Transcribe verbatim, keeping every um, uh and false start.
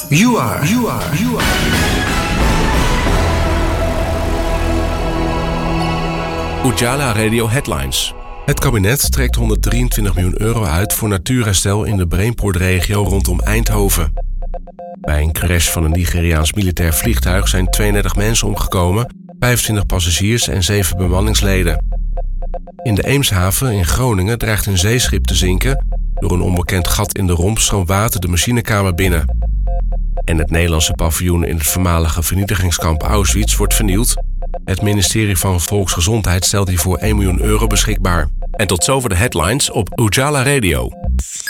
You are. You are. You are. Ujala Radio Headlines. Het kabinet trekt honderddrieëntwintig miljoen euro uit voor natuurherstel in de Brainport-regio rondom Eindhoven. Bij een crash van een Nigeriaans militair vliegtuig zijn tweeëndertig mensen omgekomen, vijfentwintig passagiers en zeven bemanningsleden. In de Eemshaven in Groningen dreigt een zeeschip te zinken. Door een onbekend gat in de romp stroomt water de machinekamer binnen. En het Nederlandse paviljoen in het voormalige vernietigingskamp Auschwitz wordt vernieuwd. Het ministerie van Volksgezondheid stelt hiervoor één miljoen euro beschikbaar. En tot zover de headlines op Ujala Radio.